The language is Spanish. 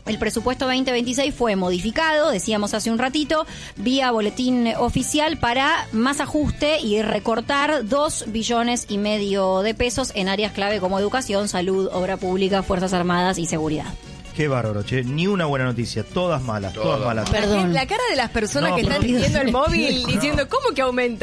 El presupuesto 2026 fue modificado, decíamos hace un ratito, vía boletín oficial para más ajuste y recortar 2,5 billones de pesos en áreas clave como educación, salud, obra pública, Fuerzas Armadas y seguridad. Qué bárbaro, che. Ni una buena noticia. Todas malas, todas malas. Perdón. La cara de las personas No, que están pero- viendo el móvil diciendo, ¿cómo que aumenta?